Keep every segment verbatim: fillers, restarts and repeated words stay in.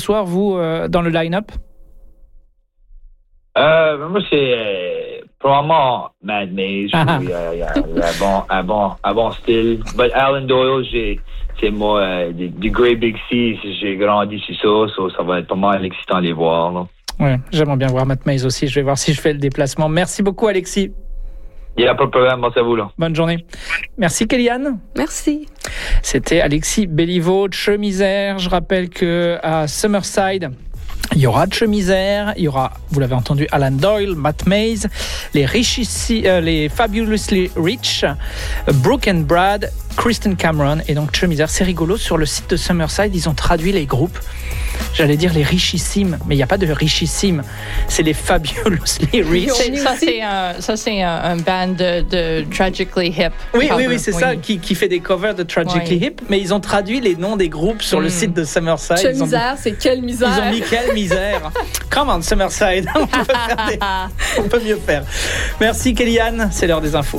soir, vous, euh, dans le line-up? Euh, moi, c'est euh, probablement Mad Maze. Ah. Il y a, il y a, il y a un, bon, un, bon, un bon style. But Alan Doyle, j'ai, c'est moi, euh, du, du Great Big Sea, j'ai grandi sur ça, so ça va être pas mal excitant de les voir. Là. Ouais, j'aimerais bien voir Matt Maze aussi. Je vais voir si je fais le déplacement. Merci beaucoup, Alexis. Il n'y a pas de problème, merci à vous. Là. Bonne journée. Merci, Kéliane. Merci. C'était Alexis Béliveau de Chemisère. Je rappelle qu'à Summerside, il y aura de Chemisère, il y aura, vous l'avez entendu, Alan Doyle, Matt Maze, les, Richissi, euh, les Fabulously Rich, Brooke and Brad, Kristen Cameron et donc Chemisère. C'est rigolo, sur le site de Summerside, ils ont traduit les groupes. J'allais dire les richissimes, mais il n'y a pas de richissimes. C'est les Fabulously Rich. C'est, ça, c'est un, ça, c'est un, un band de, de Tragically Hip. Oui, oui, oui, c'est oui. ça, qui, qui fait des covers de Tragically oui. Hip, mais ils ont traduit les noms des groupes sur mm. le site de Summerside. Quelle misère, ont... c'est quelle misère. Ils ont mis quelle misère. Come on, Summerside, on peut, faire des... on peut mieux faire. Merci, Kéliane, c'est l'heure des infos.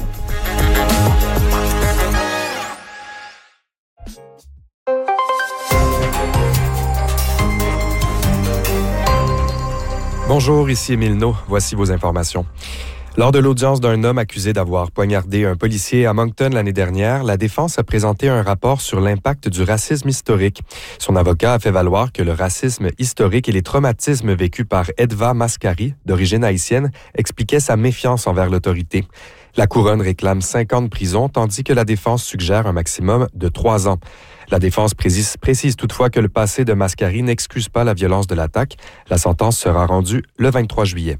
Bonjour, ici Émile No. Voici vos informations. Lors de l'audience d'un homme accusé d'avoir poignardé un policier à Moncton l'année dernière, la défense a présenté un rapport sur l'impact du racisme historique. Son avocat a fait valoir que le racisme historique et les traumatismes vécus par Edva Mascari, d'origine haïtienne, expliquaient sa méfiance envers l'autorité. La couronne réclame cinq ans de prison, tandis que la défense suggère un maximum de trois ans. La défense précise, précise toutefois que le passé de Mascari n'excuse pas la violence de l'attaque. La sentence sera rendue le vingt-trois juillet.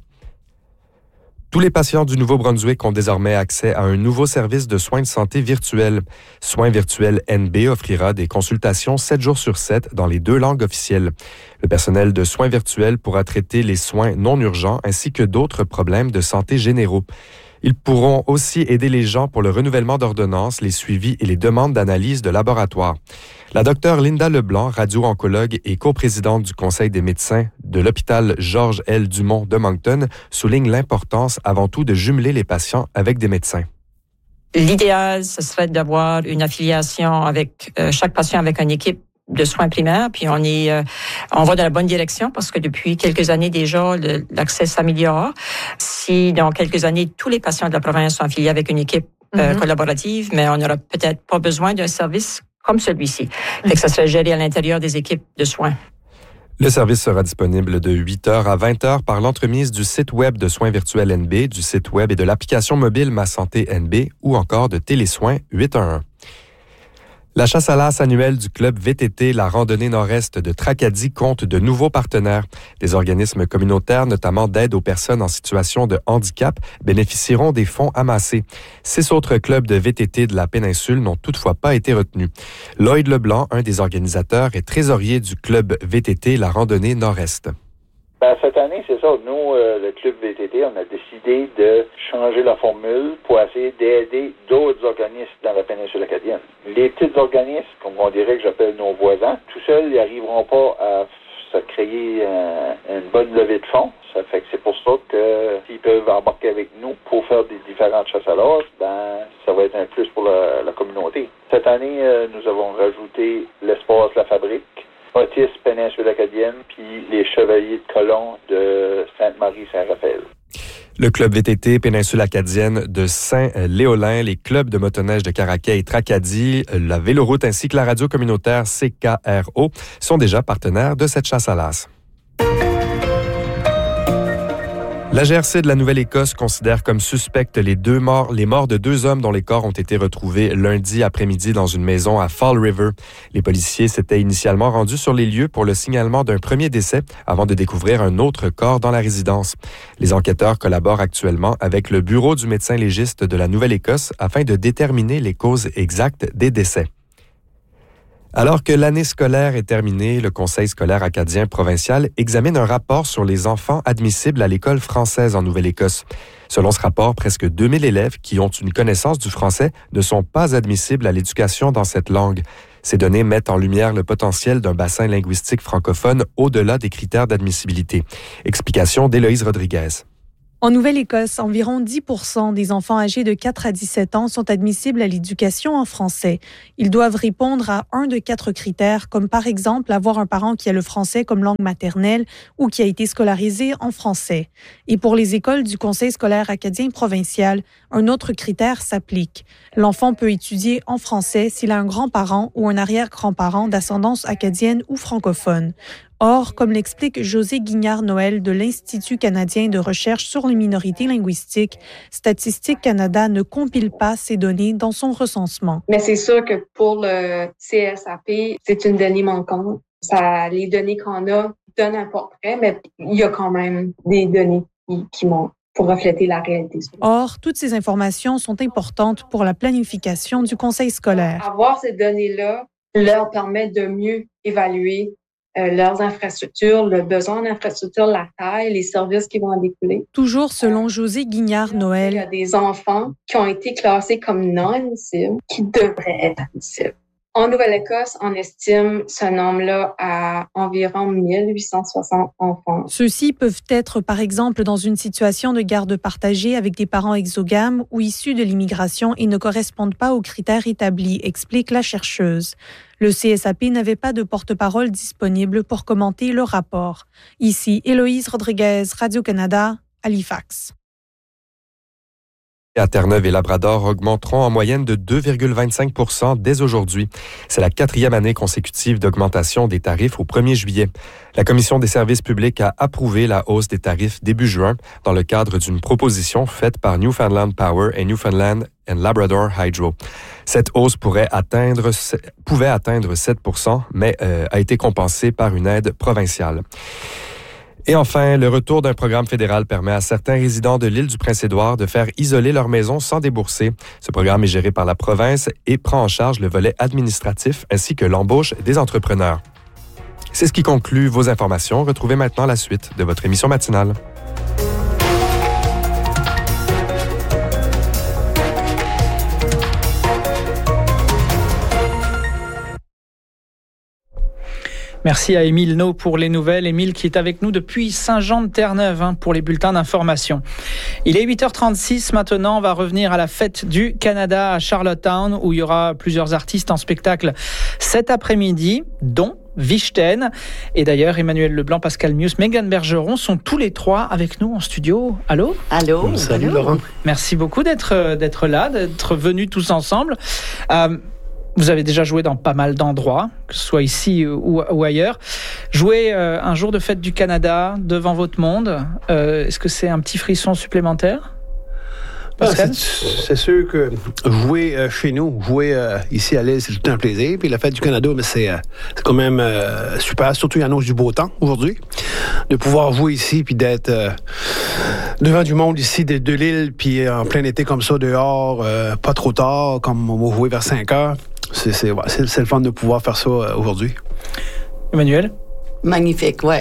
Tous les patients du Nouveau-Brunswick ont désormais accès à un nouveau service de soins de santé virtuels. Soins virtuels N B offrira des consultations sept jours sur sept dans les deux langues officielles. Le personnel de soins virtuels pourra traiter les soins non urgents ainsi que d'autres problèmes de santé généraux. Ils pourront aussi aider les gens pour le renouvellement d'ordonnances, les suivis et les demandes d'analyse de laboratoire. La docteure Linda Leblanc, radio-oncologue et coprésidente du Conseil des médecins de l'hôpital Georges L. Dumont de Moncton, souligne l'importance avant tout de jumeler les patients avec des médecins. L'idéal, ce serait d'avoir une affiliation avec euh, chaque patient avec une équipe de soins primaires, puis on est, euh, on va dans la bonne direction parce que depuis quelques années déjà, le, l'accès s'améliore. Si dans quelques années, tous les patients de la province sont affiliés avec une équipe euh, mm-hmm. collaborative, mais on n'aura peut-être pas besoin d'un service comme celui-ci. Mm-hmm. Fait que ça serait géré à l'intérieur des équipes de soins. Le service sera disponible de huit heures à vingt heures par l'entremise du site web de Soins virtuels N B, du site web et de l'application mobile Ma Santé N B ou encore de Télésoins huit un un. La chasse à l'as annuelle du club V T T La Randonnée Nord-Est de Tracadie compte de nouveaux partenaires. Des organismes communautaires, notamment d'aide aux personnes en situation de handicap, bénéficieront des fonds amassés. Six autres clubs de V T T de la péninsule n'ont toutefois pas été retenus. Lloyd Leblanc, un des organisateurs, est trésorier du club V T T La Randonnée Nord-Est. Ben, cette année, c'est ça. Nous, euh, le club V T T, on a décidé de changer la formule pour essayer d'aider d'autres organismes dans la péninsule acadienne. Les petits organismes, comme on dirait que j'appelle nos voisins, tout seuls, ils n'arriveront pas à se créer un, une bonne levée de fonds. Ça fait que c'est pour ça que s'ils peuvent embarquer avec nous pour faire des différentes chasses à l'as, ben, ça va être un plus pour la, la communauté. Cette année, euh, nous avons rajouté l'espace La Fabrique, Otis Péninsule Acadienne, puis les Chevaliers de Colomb de Sainte-Marie-Saint-Raphaël. Le club V T T Péninsule Acadienne de Saint-Léolin, les clubs de motoneige de Caraquet et Tracadie, la Véloroute ainsi que la radio communautaire C K R O sont déjà partenaires de cette chasse à l'as. La G R C de la Nouvelle-Écosse considère comme suspectes les deux morts, les morts de deux hommes dont les corps ont été retrouvés lundi après-midi dans une maison à Fall River. Les policiers s'étaient initialement rendus sur les lieux pour le signalement d'un premier décès avant de découvrir un autre corps dans la résidence. Les enquêteurs collaborent actuellement avec le bureau du médecin légiste de la Nouvelle-Écosse afin de déterminer les causes exactes des décès. Alors que l'année scolaire est terminée, le Conseil scolaire acadien provincial examine un rapport sur les enfants admissibles à l'école française en Nouvelle-Écosse. Selon ce rapport, presque deux mille élèves qui ont une connaissance du français ne sont pas admissibles à l'éducation dans cette langue. Ces données mettent en lumière le potentiel d'un bassin linguistique francophone au-delà des critères d'admissibilité. Explication d'Héloïse Rodriguez. En Nouvelle-Écosse, environ dix pour cent des enfants âgés de quatre à dix-sept ans sont admissibles à l'éducation en français. Ils doivent répondre à un de quatre critères, comme par exemple avoir un parent qui a le français comme langue maternelle ou qui a été scolarisé en français. Et pour les écoles du Conseil scolaire acadien provincial, un autre critère s'applique. L'enfant peut étudier en français s'il a un grand-parent ou un arrière-grand-parent d'ascendance acadienne ou francophone. Or, comme l'explique José Guignard-Noël de l'Institut canadien de recherche sur les minorités linguistiques, Statistique Canada ne compile pas ces données dans son recensement. Mais c'est sûr que pour le C S A P, c'est une donnée manquante. Ça, les données qu'on a donnent un portrait, mais il y a quand même des données qui, qui manquent pour refléter la réalité. Or, toutes ces informations sont importantes pour la planification du conseil scolaire. Avoir ces données-là leur permet de mieux évaluer Euh, leurs infrastructures, le besoin d'infrastructures, la taille, les services qui vont en découler. Toujours selon José Guignard-Noël. Il y a des enfants qui ont été classés comme non admissibles qui devraient être admissibles. En Nouvelle-Écosse, on estime ce nombre-là à environ mille huit cent soixante enfants. Ceux-ci peuvent être, par exemple, dans une situation de garde partagée avec des parents exogames ou issus de l'immigration et ne correspondent pas aux critères établis, explique la chercheuse. Le C S A P n'avait pas de porte-parole disponible pour commenter le rapport. Ici, Héloïse Rodriguez, Radio-Canada, Halifax. À Terre-Neuve et Labrador augmenteront en moyenne de deux virgule vingt-cinq pour cent dès aujourd'hui. C'est la quatrième année consécutive d'augmentation des tarifs au premier juillet. La Commission des services publics a approuvé la hausse des tarifs début juin dans le cadre d'une proposition faite par Newfoundland Power et Newfoundland and Labrador Hydro. Cette hausse pourrait atteindre, pouvait atteindre sept pour cent, mais euh, a été compensée par une aide provinciale. Et enfin, le retour d'un programme fédéral permet à certains résidents de l'île du Prince-Édouard de faire isoler leur maison sans débourser. Ce programme est géré par la province et prend en charge le volet administratif ainsi que l'embauche des entrepreneurs. C'est ce qui conclut vos informations. Retrouvez maintenant la suite de votre émission matinale. Merci à Émile No pour les nouvelles. Émile qui est avec nous depuis Saint-Jean-de-Terre-Neuve hein, pour les bulletins d'information. Il est huit heures trente-six maintenant. On va revenir à la fête du Canada à Charlottetown où il y aura plusieurs artistes en spectacle cet après-midi, dont Vichten. Et d'ailleurs, Emmanuel Leblanc, Pascal Mius, Mégane Bergeron sont tous les trois avec nous en studio. Allô? Allô? Salut Allô. Laurent. Merci beaucoup d'être, d'être là, d'être venus tous ensemble. Euh, Vous avez déjà joué dans pas mal d'endroits, que ce soit ici ou, ou ailleurs. Jouer euh, un jour de fête du Canada devant votre monde, euh, est-ce que c'est un petit frisson supplémentaire? Ah, c'est, c'est sûr que jouer euh, chez nous, jouer euh, ici à l'île, c'est tout un plaisir. Puis la fête du Canada, mais c'est, euh, c'est quand même euh, super. Surtout, il annonce du beau temps aujourd'hui. De pouvoir jouer ici, puis d'être euh, devant du monde ici de, de l'île, puis en plein été comme ça, dehors, euh, pas trop tard, comme on va jouer vers cinq heures. C'est, c'est, ouais, c'est, c'est le fun de pouvoir faire ça euh, aujourd'hui. Emmanuel? Magnifique, ouais.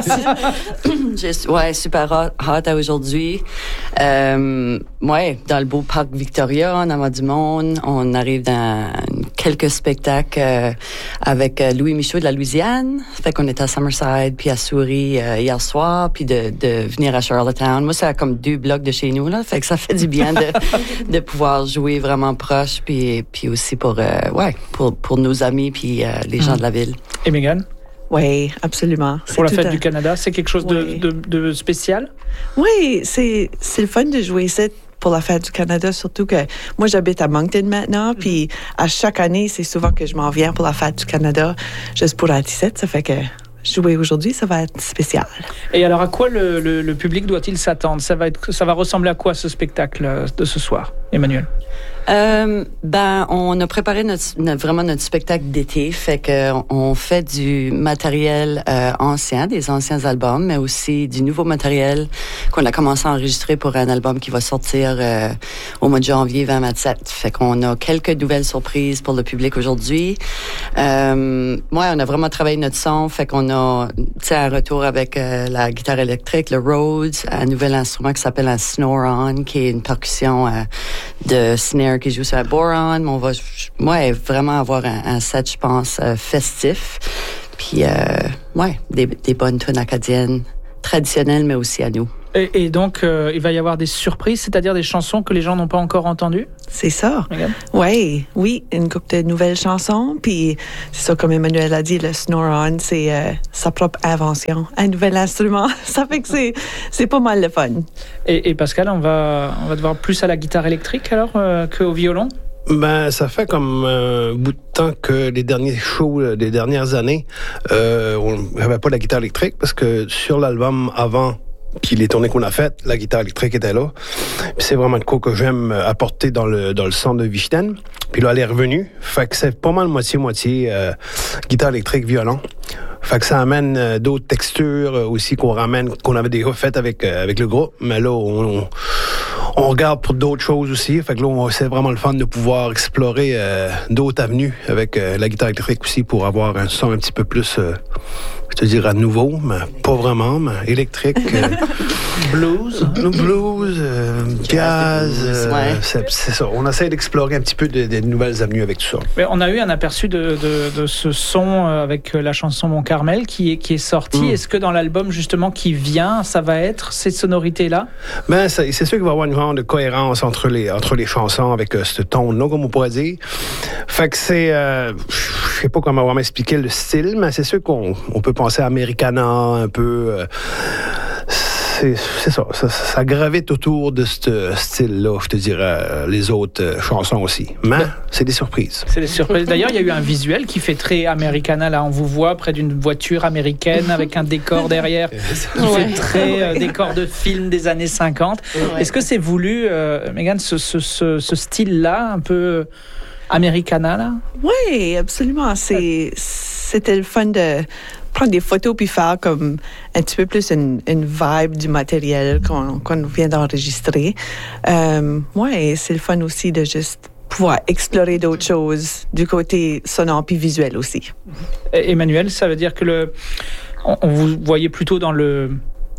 J'ai, ouais, super hot, hot à aujourd'hui. Euh, ouais, dans le beau parc Victoria, on a du monde. On arrive dans quelques spectacles euh, avec euh, Louis Michaud de la Louisiane. Fait qu'on est à Summerside puis à Souris euh, hier soir, puis de, de venir à Charlottetown. Moi, c'est comme deux blocs de chez nous, là. Fait que ça fait du bien de, de pouvoir jouer vraiment proche, puis, puis aussi pour, euh, ouais, pour, pour nos amis puis euh, les gens mmh. de la ville. Et Mégane? Oui, absolument. Pour c'est la fête à... du Canada, c'est quelque chose oui. de, de, de spécial? Oui, c'est, c'est le fun de jouer ici pour la fête du Canada, surtout que moi, j'habite à Moncton maintenant, mm-hmm. puis à chaque année, c'est souvent que je m'en viens pour la fête du Canada, juste pour la dix-sept, ça fait que jouer aujourd'hui, ça va être spécial. Et alors, à quoi le, le, le public doit-il s'attendre? Ça va être, ça va ressembler à quoi ce spectacle de ce soir, Emmanuel? Euh, ben, on a préparé notre, notre, vraiment notre spectacle d'été, fait que on fait du matériel euh, ancien, des anciens albums, mais aussi du nouveau matériel qu'on a commencé à enregistrer pour un album qui va sortir euh, au mois de janvier vingt vingt-sept. Fait qu'on a quelques nouvelles surprises pour le public aujourd'hui. Euh, ouais, on a vraiment travaillé notre son, fait qu'on a, tu sais, un retour avec euh, la guitare électrique, le Rhodes, un nouvel instrument qui s'appelle un snore-on, qui est une percussion euh, de snare qui joue sur un boron. On va, ouais, vraiment avoir un, un set, je pense, euh, festif. Puis, euh, ouais, des, des bonnes tunes acadiennes, traditionnelles, mais aussi à nous. Et, et donc, euh, il va y avoir des surprises, c'est-à-dire des chansons que les gens n'ont pas encore entendues? C'est ça. Oui, oui, une couple de nouvelles chansons. Puis, c'est ça, comme Emmanuel a dit, le Snore-On, c'est euh, sa propre invention, un nouvel instrument. Ça fait que c'est, c'est pas mal le fun. Et, et Pascal, on va, on va te voir plus à la guitare électrique alors euh, qu'au violon? Ben, ça fait comme un bout de temps que les derniers shows des dernières années, euh, on n'avait pas la guitare électrique parce que sur l'album avant, puis les tournées qu'on a faites, la guitare électrique était là. Puis c'est vraiment de quoi que j'aime apporter dans le dans le son de Vichten. Puis là, elle est revenue. Fait que c'est pas mal moitié-moitié euh, guitare électrique, violon. Fait que ça amène euh, d'autres textures euh, aussi qu'on ramène, qu'on avait déjà faites avec, euh, avec le groupe. Mais là, on, on, on regarde pour d'autres choses aussi. Fait que là, on, c'est vraiment le fun de pouvoir explorer euh, d'autres avenues avec euh, la guitare électrique aussi pour avoir un son un petit peu plus, euh, je te dirais, nouveau, mais pas vraiment, mais électrique. Euh, blues. Blues, euh, jazz. Euh, ouais. c'est, c'est ça. On essaie d'explorer un petit peu de, de nouvelles avenues avec tout ça. Mais on a eu un aperçu de, de, de ce son avec la chanson Mon Carmel qui est, qui est sorti. Mm. Est-ce que dans l'album justement qui vient, ça va être ces sonorités-là? Ben, c'est, c'est sûr qu'il va y avoir une grande de cohérence entre les, entre les chansons avec euh, ce ton-là, comme on pourrait dire. Fait que c'est... Euh, je sais pas comment vraiment expliquer le style, mais c'est sûr qu'on on peut penser à Americana un peu... Euh, C'est, c'est ça, ça, ça gravite autour de ce style-là, je te dirais, euh, les autres euh, chansons aussi. Mais ben, c'est des surprises. C'est des surprises. D'ailleurs, il y a eu un visuel qui fait très Americana. Là, on vous voit près d'une voiture américaine avec un décor derrière qui ouais. fait très euh, décor de film des années cinquante. Ouais. Est-ce que c'est voulu, euh, Megan, ce, ce, ce, ce style-là, un peu Americana, là? Oui, absolument. C'est, c'était le fun de prendre des photos puis faire comme un petit peu plus une, une vibe du matériel qu'on, qu'on vient d'enregistrer. Euh, ouais, c'est le fun aussi de juste pouvoir explorer d'autres choses du côté sonore puis visuel aussi. Emmanuel, ça veut dire que le, on, on vous voyait plutôt dans le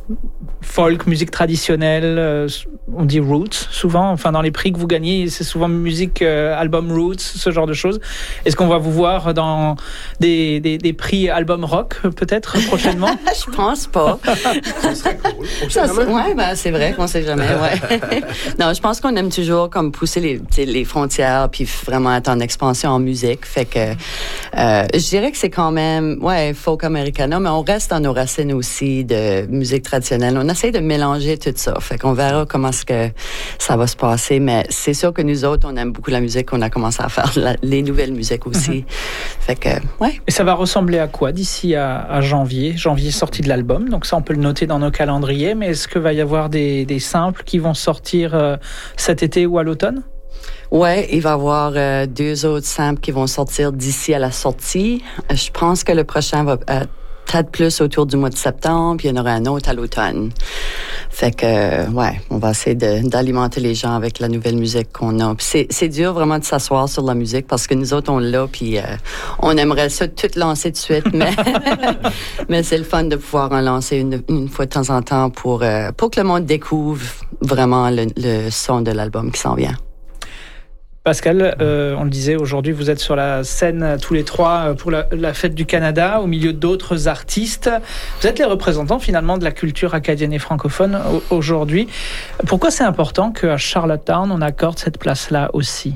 folk, musique traditionnelle, euh, on dit roots souvent, enfin dans les prix que vous gagnez, c'est souvent musique, euh, album roots, ce genre de choses. Est-ce qu'on va vous voir dans des, des, des prix album rock peut-être prochainement? Je pense pas. Ça serait cool. Ça, c'est, ouais, ben, c'est vrai qu'on sait jamais. Ouais. Non, je pense qu'on aime toujours comme pousser les, les frontières puis vraiment être en expansion en musique. Fait que euh, je dirais que c'est quand même ouais folk americana, mais on reste dans nos racines aussi de musique traditionnelle. On essaie de mélanger tout ça. Fait qu'on verra comment est-ce que ça va se passer. Mais c'est sûr que nous autres, on aime beaucoup la musique. On a commencé à faire la, les nouvelles musiques aussi. Mm-hmm. Fait que, ouais. Et ça va ressembler à quoi d'ici à, à janvier? Janvier, sortie de l'album. Donc ça, on peut le noter dans nos calendriers. Mais est-ce qu'il va y avoir des, des samples qui vont sortir euh, cet été ou à l'automne? Ouais, il va y avoir euh, deux autres samples qui vont sortir d'ici à la sortie. Je pense que le prochain va... Euh, peut-être plus autour du mois de septembre, puis il y en aura un autre à l'automne. Fait que, euh, ouais, on va essayer de, d'alimenter les gens avec la nouvelle musique qu'on a. Puis c'est, c'est dur vraiment de s'asseoir sur la musique parce que nous autres, on l'a, puis euh, on aimerait ça tout lancer de suite, mais, mais c'est le fun de pouvoir en lancer une, une fois de temps en temps pour, euh, pour que le monde découvre vraiment le, le son de l'album qui s'en vient. Pascal, euh, on le disait, aujourd'hui, vous êtes sur la scène tous les trois pour la, la Fête du Canada, au milieu d'autres artistes. Vous êtes les représentants finalement de la culture acadienne et francophone aujourd'hui. Pourquoi c'est important qu'à Charlottetown, on accorde cette place-là aussi?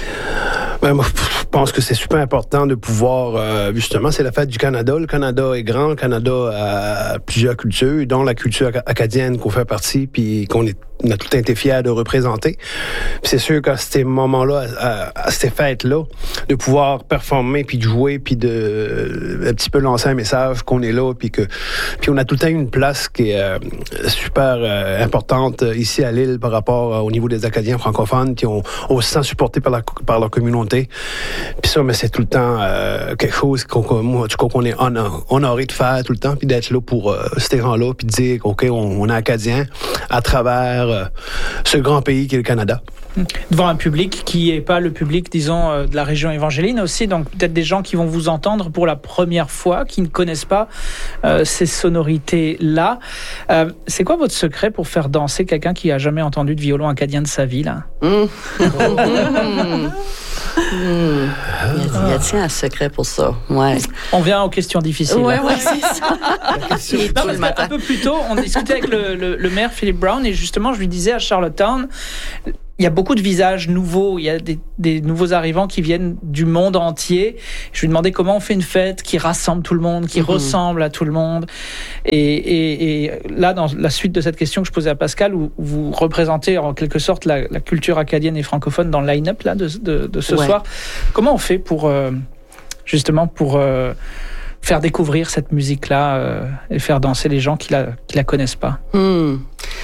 Ben, moi, je pense que c'est super important de pouvoir, euh, justement, c'est la Fête du Canada. Le Canada est grand, le Canada a plusieurs cultures, dont la culture acadienne qu'on fait partie, puis qu'on est on a tout été fiers de représenter. Puis c'est sûr qu'à ces moments-là, à, à ces fêtes-là, de pouvoir performer, puis de jouer, puis de un petit peu lancer un message qu'on est là, puis que puis on a tout le temps une place qui est euh, super euh, importante ici à l'île par rapport euh, au niveau des Acadiens francophones, puis on, on se sent supporté par la par leur communauté. Puis ça, mais c'est tout le temps euh, quelque chose qu'on, moi, du coup, qu'on est honor, honoré de faire tout le temps, puis d'être là pour euh, ces gens-là, puis de dire, OK, on, on est Acadiens à travers euh, ce grand pays qui est le Canada. Devant un public qui n'est pas le public, disons, euh, de la région évangéline aussi, donc peut-être des gens qui vont vous entendre pour la première fois, qui ne connaissent pas euh, ces sonorités-là. Euh, c'est quoi votre secret pour faire danser quelqu'un qui n'a jamais entendu de violon acadien de sa vie, là? Mmh. Hmm. Il, y a, il y a tient un secret pour ça. Ouais. On vient aux questions difficiles. Ouais, ouais, c'est ça. Non, parce qu'un peu plus tôt, on discutait avec le, le, le maire Philip Brown et justement, je lui disais à Charlottetown, il y a beaucoup de visages nouveaux, il y a des, des nouveaux arrivants qui viennent du monde entier. Je lui demandais comment on fait une fête qui rassemble tout le monde, qui mm-hmm. ressemble à tout le monde. Et, et, et là, dans la suite de cette question que je posais à Pascal, où vous représentez en quelque sorte la, la culture acadienne et francophone dans le line-up là, de, de, de ce ouais. soir, comment on fait pour, euh, justement, pour euh, faire découvrir cette musique-là euh, et faire danser les gens qui la, qui la connaissent pas? Mm.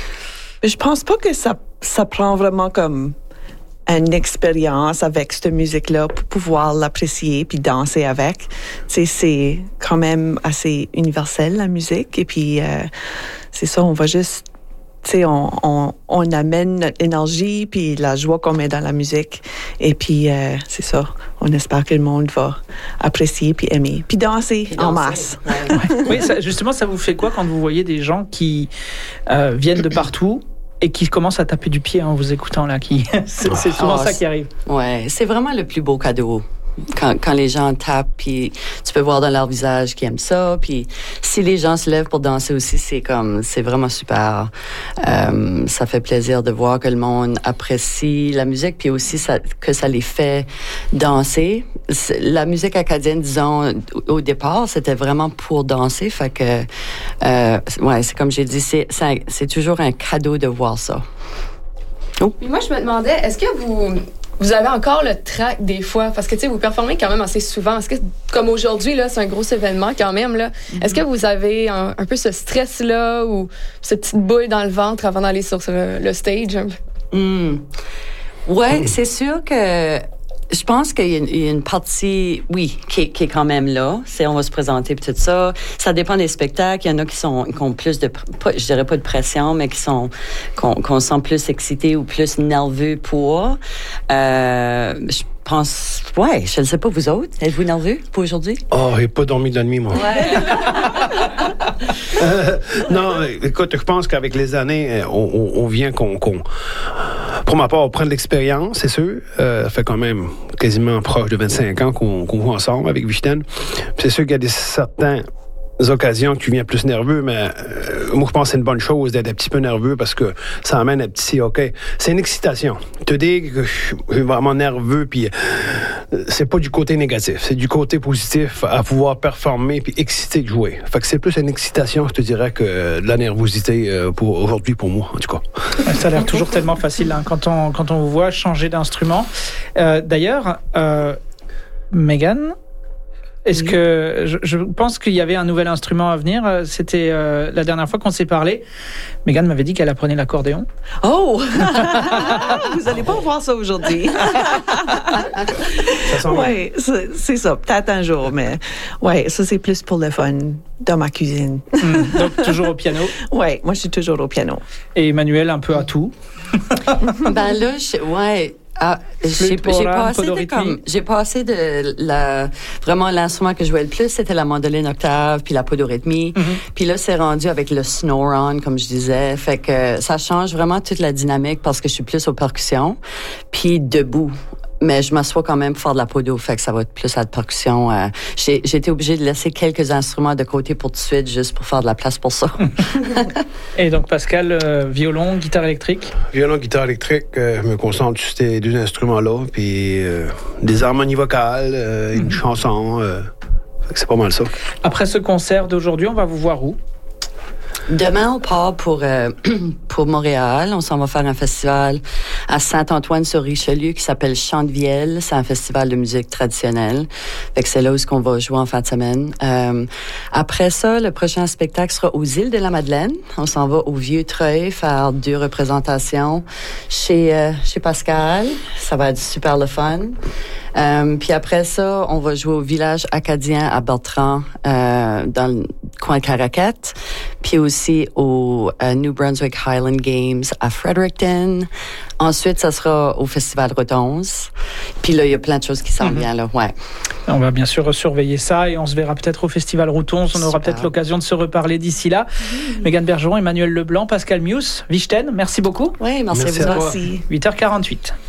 Je pense pas que ça, ça prend vraiment comme une expérience avec cette musique-là pour pouvoir l'apprécier puis danser avec. Tu sais, c'est quand même assez universel, la musique. Et puis, euh, c'est ça, on va juste... Tu sais, on, on, on amène notre énergie puis la joie qu'on met dans la musique. Et puis, euh, c'est ça, on espère que le monde va apprécier puis aimer. Puis danser, puis danser en masse. Ouais. Ouais. Oui, ça, justement, ça vous fait quoi quand vous voyez des gens qui euh, viennent de partout et qui commencent à taper du pied en vous écoutant là, qui c'est, c'est souvent oh, ça qui arrive. Ouais, c'est vraiment le plus beau cadeau. Quand, quand les gens tapent, puis tu peux voir dans leur visage qu'ils aiment ça, puis si les gens se lèvent pour danser aussi, c'est comme, c'est vraiment super. Euh, ça fait plaisir de voir que le monde apprécie la musique, puis aussi ça, que ça les fait danser. C'est, la musique acadienne, disons, au départ, c'était vraiment pour danser, fait que, euh, ouais, c'est comme j'ai dit, c'est, c'est, c'est toujours un cadeau de voir ça. Oh. Puis moi, je me demandais, est-ce que vous... Vous avez encore le trac des fois, parce que tu sais, vous performez quand même assez souvent. Est-ce que, comme aujourd'hui, là, c'est un gros événement quand même, là, mm-hmm. est-ce que vous avez un, un peu ce stress-là ou cette petite boule dans le ventre avant d'aller sur le, le stage? Mm. Ouais, mm. c'est sûr que je pense qu'il y a une, il y a une partie, oui, qui est, qui est quand même là. C'est on va se présenter puis tout ça. Ça dépend des spectacles. Il y en a qui sont qui ont plus de, pas, je dirais pas de pression, mais qui sont qu'on, qu'on sent plus excité ou plus nerveux pour. Euh, je pense, ouais, je ne sais pas vous autres. Êtes-vous nerveux pour aujourd'hui? Oh, j'ai pas dormi de la nuit moi. Ouais. euh, non, écoute, je pense qu'avec les années, on, on, on vient qu'on, qu'on pour ma part, on prend de l'expérience, c'est sûr. Euh, ça fait quand même quasiment proche de vingt-cinq ans qu'on, qu'on joue ensemble avec Vichten. C'est sûr qu'il y a des certains occasions que tu viens plus nerveux, mais euh, moi, je pense que c'est une bonne chose d'être un petit peu nerveux parce que ça amène un petit OK. C'est une excitation. Te dire que je suis vraiment nerveux, puis euh, c'est pas du côté négatif, c'est du côté positif à pouvoir performer puis exciter de jouer. Fait que c'est plus une excitation, je te dirais, que de la nervosité euh, pour aujourd'hui pour moi, en tout cas. Ça a l'air toujours tellement facile hein, quand on quand on vous voit changer d'instrument. Euh, d'ailleurs, euh, Megan. Est-ce oui. que je, je pense qu'il y avait un nouvel instrument à venir? C'était euh, la dernière fois qu'on s'est parlé. Megan m'avait dit qu'elle apprenait l'accordéon. Oh! Vous n'allez pas voir ça aujourd'hui. Ça oui, c'est, c'est ça. Peut-être un jour, mais ouais, ça c'est plus pour le fun dans ma cuisine. Mmh, donc toujours au piano? Oui, moi je suis toujours au piano. Et Emmanuel un peu à tout? Ben là, je, ouais. Ah, j'ai, j'ai, passé de comme, j'ai passé de la, vraiment l'instrument que je jouais le plus, c'était la mandoline octave puis la podorythmie. Mm-hmm. Puis là, c'est rendu avec le snore-on, comme je disais. Fait que ça change vraiment toute la dynamique parce que je suis plus aux percussions puis debout. Mais je m'assois quand même pour faire de la podo, fait que ça va être plus à la percussion. Euh, j'ai, j'ai été obligée de laisser quelques instruments de côté pour tout de suite, juste pour faire de la place pour ça. Et donc, Pascal, euh, violon, guitare électrique? Violon, guitare électrique, euh, je me concentre sur ces deux instruments-là, puis euh, des harmonies vocales, euh, mm-hmm. une chanson. Euh, fait que c'est pas mal ça. Après ce concert d'aujourd'hui, on va vous voir où? Demain, on part pour euh, pour Montréal. On s'en va faire un festival à Saint-Antoine-sur-Richelieu qui s'appelle Chant de Vielle. C'est un festival de musique traditionnelle. Fait que c'est là où on va jouer en fin de semaine. Euh, après ça, le prochain spectacle sera aux Îles de la Madeleine. On s'en va au Vieux-Treuil faire deux représentations chez euh, chez Pascal. Ça va être super le fun. Euh, puis après ça, on va jouer au village acadien à Bertrand, euh, dans le coin de Caracat. Puis aussi au euh, New Brunswick Highland Games à Fredericton. Ensuite, ça sera au Festival Rotonse. Puis là, il y a plein de choses qui s'en viennent, là, ouais. On va bien sûr surveiller ça et on se verra peut-être au Festival Rotonse. On aura Super. peut-être l'occasion de se reparler d'ici là. Mmh. Mégane Bergeron, Emmanuel Leblanc, Pascal Mius, Vichten, merci beaucoup. Oui, merci, merci à vous. huit heures quarante-huit.